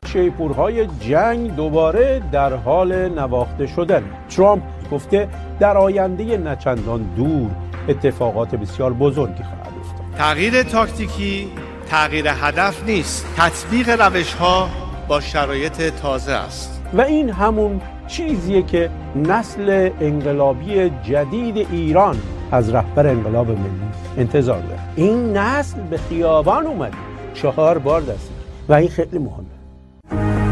شیپورهای جنگ دوباره در حال نواخته شدن. ترامپ گفته در آینده نچندان دور اتفاقات بسیار بزرگی خواهد افتاد. تغییر تاکتیکی تغییر هدف نیست، تطبیق روش‌ها با شرایط تازه است. و این همون چیزیه که نسل انقلابی جدید ایران از رهبر انقلاب ملی انتظار داره. این نسل به خیابان اومده 4 بار دستی و این خیلی مهمه.